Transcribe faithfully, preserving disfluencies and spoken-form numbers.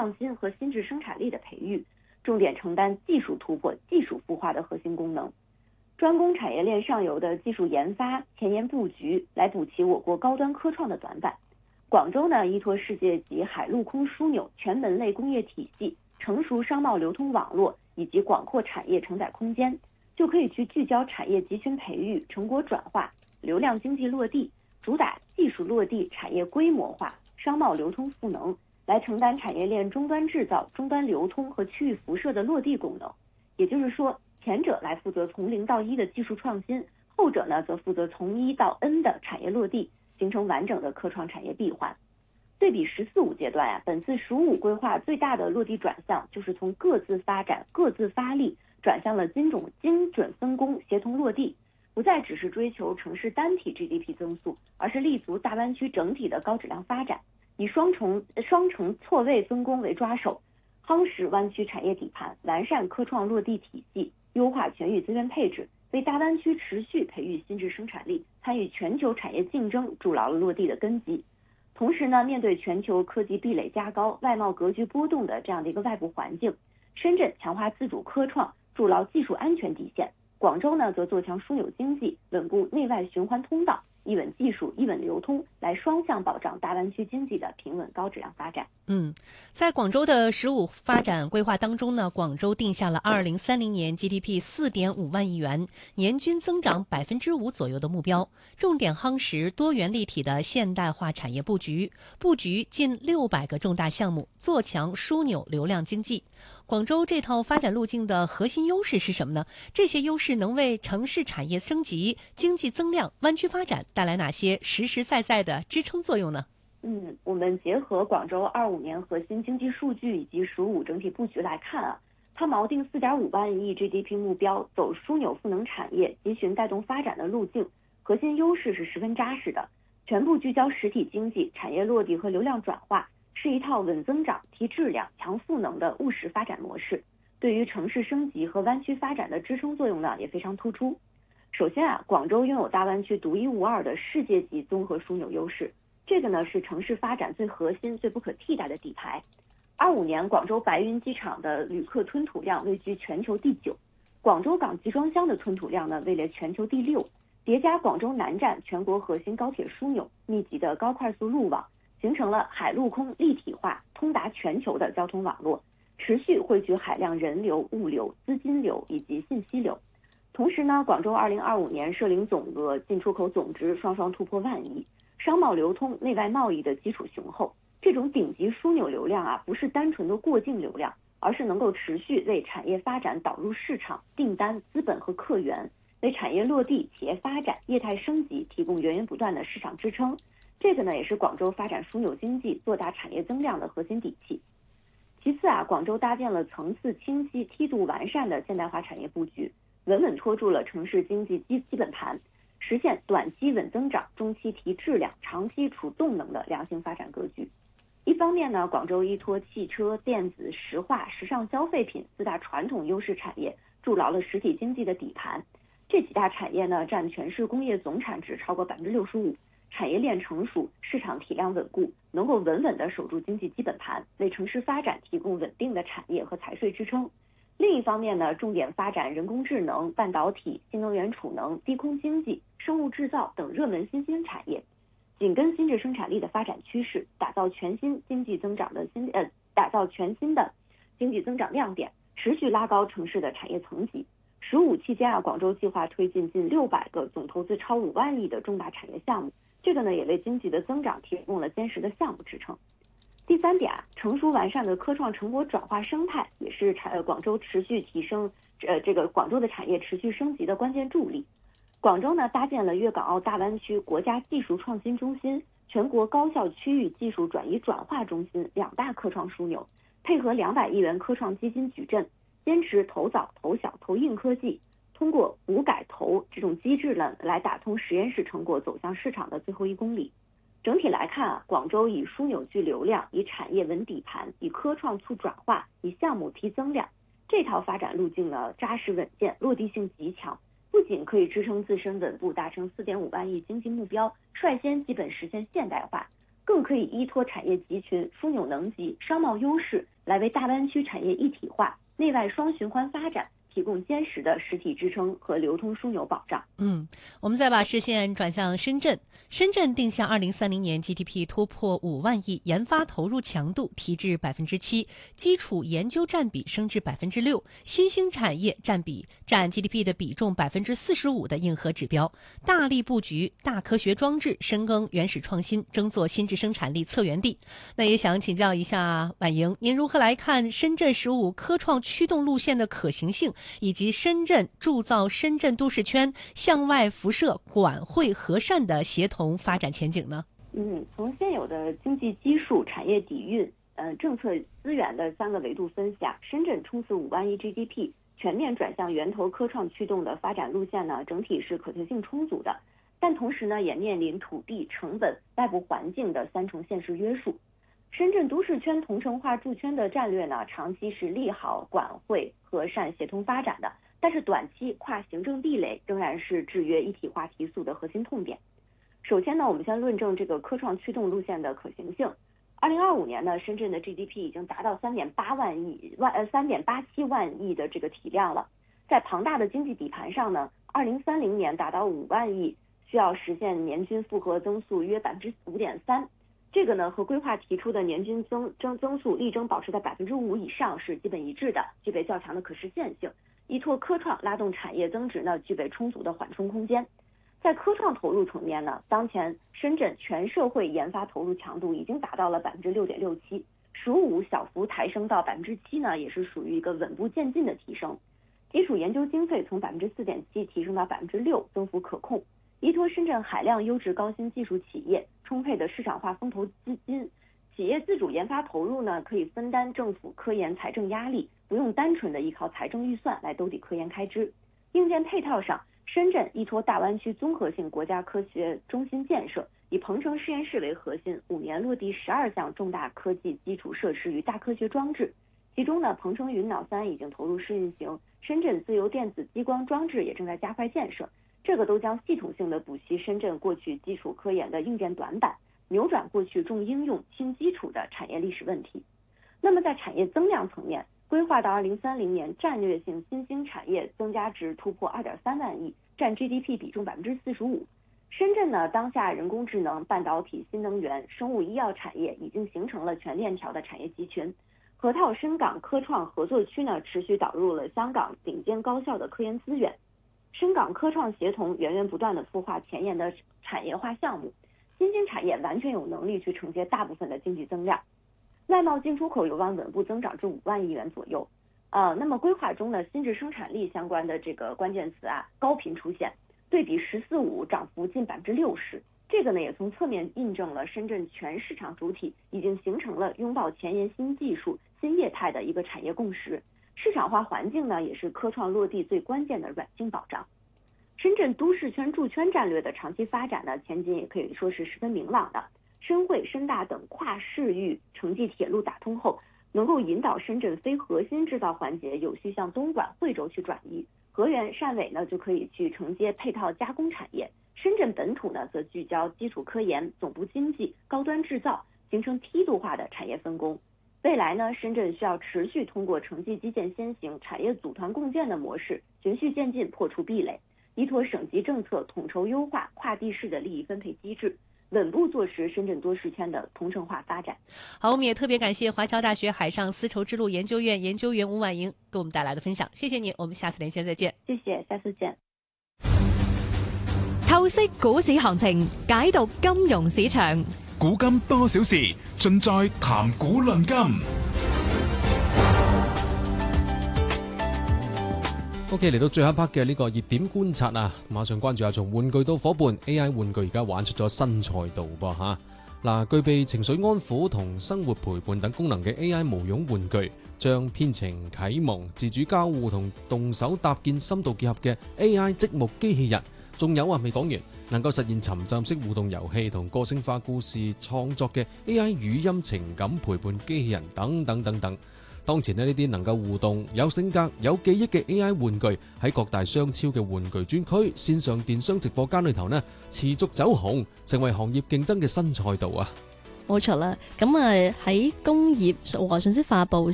创新和新质生产力的培育，重点承担技术突破、技术孵化的核心功能。专攻产业链上游的技术研发、前沿布局，来补齐我国高端科创的短板。广州呢，依托世界级海陆空枢纽全门类工业体系、成熟商贸流通网络以及广阔产业承载空间，就可以去聚焦产业集群培育、成果转化、流量经济落地，主打技术落地、产业规模化、商贸流通赋能，来承担产业链终端制造、终端流通和区域辐射的落地功能。也就是说，前者来负责从零到一的技术创新，后者呢则负责从一到 N 的产业落地，形成完整的科创产业闭环。对比“十四五”阶段啊，本次“十五五”规划最大的落地转向，就是从各自发展、各自发力，转向了精准精准分工、协同落地，不再只是追求城市单体 G D P 增速，而是立足大湾区整体的高质量发展，以双重双城错位分工为抓手，夯实湾区产业底盘，完善科创落地体系，优化全域资源配置，为大湾区持续培育新质生产力、参与全球产业竞争筑牢了落地的根基。同时呢，面对全球科技壁垒加高、外贸格局波动的这样的一个外部环境，深圳强化自主科创，筑牢技术安全底线；广州呢，则做强枢纽经济，稳固内外循环通道，一稳技术、一稳流通，来双向保障大湾区经济的平稳高质量发展。 嗯，在广州的“十五”发展规划当中呢，广州定下了二零三零年 G D P 四点五万亿元，年均增长百分之五左右的目标，重点夯实多元立体的现代化产业布局，布局近六百个重大项目，做强枢纽流量经济。广州这套发展路径的核心优势是什么呢？这些优势能为城市产业升级、经济增量、湾区发展带来哪些实实在在的支撑作用呢？ 嗯，我们结合广州二五年核心经济数据以及“十五”整体布局来看啊，它锚定四点五万亿 G D P 目标，走枢纽赋能产业、集群带动发展的路径，核心优势是十分扎实的，全部聚焦实体经济、产业落地和流量转化，是一套稳增长、提质量、强赋能的务实发展模式。对于城市升级和湾区发展的支撑作用呢，也非常突出。首先啊，广州拥有大湾区独一无二的世界级综合枢纽优势。这个呢是城市发展最核心、最不可替代的底牌。二五年，广州白云机场的旅客吞吐量位居全球第九，广州港集装箱的吞吐量呢位列全球第六。叠加广州南站全国核心高铁枢纽、密集的高快速路网，形成了海陆空立体化、通达全球的交通网络，持续汇聚海量人流、物流、资金流以及信息流。同时呢，广州二零二五年涉零总额、进出口总值双双突破万亿。商贸流通、内外贸易的基础雄厚，这种顶级枢纽流量啊，不是单纯的过境流量，而是能够持续为产业发展导入市场、订单、资本和客源，为产业落地、企业发展、业态升级提供源源不断的市场支撑。这个呢，也是广州发展枢纽经济、做大产业增量的核心底气。其次啊，广州搭建了层次清晰、梯度完善的现代化产业布局，稳稳拖住了城市经济基基本盘。实现短期稳增长、中期提质量、长期储动能的良性发展格局。一方面呢，广州依托汽车、电子、石化、时尚消费品四大传统优势产业，筑牢了实体经济的底盘。这几大产业呢，占全市工业总产值超过百分之六十五，产业链成熟，市场体量稳固，能够稳稳地守住经济基本盘，为城市发展提供稳定的产业和财税支撑。另一方面呢，重点发展人工智能、半导体、新能源储能、低空经济、生物制造等热门新兴产业，紧跟新质生产力的发展趋势，打造全新经济增长的新呃，打造全新的经济增长亮点，持续拉高城市的产业层级。十五期间啊，广州计划推进近六百个总投资超五万亿的重大产业项目，这个呢也为经济的增长提供了坚实的项目支撑。第三点啊，成熟完善的科创成果转化生态也是产呃广州持续提升呃这个广州的产业持续升级的关键助力。广州呢搭建了粤港澳大湾区国家技术创新中心、全国高校区域技术转移转化中心两大科创枢纽，配合两百亿元科创基金矩阵，坚持投早、投小、投硬科技，通过补改投这种机制呢，来打通实验室成果走向市场的最后一公里。整体来看啊，广州以枢纽聚流量，以产业稳底盘，以科创促转化，以项目提增量，这套发展路径呢扎实稳健，落地性极强，不仅可以支撑自身稳步达成四点五万亿经济目标，率先基本实现现代化，更可以依托产业集群、枢纽能级、商贸优势， 来为大湾区产业一体化、内外双循环发展提供坚实的实体支撑和流通枢纽保障。 嗯，我们再把视线转向深圳。深圳定向二零三零年 G D P 突破五万亿，研发投入强度提至百分之七，基础研究占比升至百分之六，新兴产业占比占 G D P 的比重百分之四十五的硬核指标，大力布局大科学装置，深耕原始创新，争做新质生产力策源地。那也想请教一下婉莹，您如何来看深圳十五科创驱动路线的可行性，以及深圳铸造深圳都市圈向外辐射管汇和善的协同发展前景呢？ 嗯，从现有的经济基数、产业底蕴、嗯、呃、政策资源的三个维度分析啊，深圳冲刺五万亿 G D P， 全面转向源头科创驱动的发展路线呢，整体是可行性充足的，但同时呢，也面临土地、成本、外部环境的三重现实约束。深圳都市圈同城化筑圈的战略呢，长期是利好管汇和善协同发展的，但是短期跨行政壁垒仍然是制约一体化提速的核心痛点。首先呢，我们先论证这个科创驱动路线的可行性。二零二五年呢，深圳的 G D P 已经达到三点八万亿万呃三点八七万亿的这个体量了，在庞大的经济底盘上呢，二零三零年达到五万亿，需要实现年均复合增速约百分之五点三。这个呢和规划提出的年均增增增速力争保持在百分之五以上是基本一致的，具备较强的可实现性。依托科创拉动产业增值呢，具备充足的缓冲空间。在科创投入层面呢，当前深圳全社会研发投入强度已经达到了百分之六点六七，十五小幅抬升到百分之七呢，也是属于一个稳步渐进的提升。基础研究经费从百分之四点七提升到百分之六，增幅可控。依托深圳海量优质高新技术企业，充沛的市场化风投资金，企业自主研发投入呢，可以分担政府科研财政压力，不用单纯的依靠财政预算来兜底科研开支。硬件配套上，深圳依托大湾区综合性国家科学中心建设，以鹏城实验室为核心，五年落地十二项重大科技基础设施与大科学装置。其中呢，鹏城云脑三已经投入试运行，深圳自由电子激光装置也正在加快建设。这个都将系统性的补齐深圳过去基础科研的硬件短板，扭转过去重应用轻基础的产业历史问题。那么在产业增量层面，规划到二零三零年，战略性新兴产业增加值突破二点三万亿，占 G D P 比重百分之四十五。深圳呢，当下人工智能、半导体、新能源、生物医药产业已经形成了全链条的产业集群。河套深港科创合作区呢，持续导入了香港顶尖高校的科研资源。深港科创协同源源不断的孵化前沿的产业化项目，新兴产业完全有能力去承接大部分的经济增量。外贸进出口有望稳步增长至五万亿元左右。呃，那么规划中呢，新质生产力相关的这个关键词啊，高频出现，对比“十四五”涨幅近百分之六十。这个呢，也从侧面印证了深圳全市场主体已经形成了拥抱前沿新技术、新业态的一个产业共识。市场化环境呢，也是科创落地最关键的软性保障。深圳都市圈筑圈战略的长期发展呢，前景也可以说是十分明朗的。深汇、深大等跨市域城际铁路打通后，能够引导深圳非核心制造环节有序向东莞、惠州去转移。河源、汕尾呢，就可以去承接配套加工产业。深圳本土呢，则聚焦基础科研、总部经济、高端制造，形成梯度化的产业分工。未来呢，深圳需要持续通过城际基建先行、产业组团共建的模式，循序渐进破除壁垒，依托省级政策统筹优化跨地市的利益分配机制，稳步坐实深圳多市圈的同城化发展。 好，我们也特别感谢华侨大学海上絲綢之路研究院研究員吳婉瑩給我們帶來的分享，謝謝你，我們下次連線再見。 謝謝，下次見。 透析股市行情，解讀金融市場， 古今多少事，盡在談股論金。 OK， 嚟到最後一 part 嘅呢個熱點觀察啊，馬上關注下從玩具到伙伴 A I 玩具而家玩出咗新賽道噃嚇。嗱，具備情緒安撫同生活陪伴等功能嘅 A I 無傭玩具，將編程啟蒙、自主交互同動手搭建深度結合嘅 A I 積木機器人，仲有啊未講完，能夠實現沉浸式互動遊戲同個性化故事創作嘅 A I 語音情感陪伴機器人等等等等。當前呢啲能夠互動、有性格、有記憶嘅 A I 玩具喺各大商超嘅玩具專區、線上電商直播間裏頭呢，持續走紅，成為行業競爭嘅新賽道啊！ 冇錯啦，咁啊喺工業和信息化部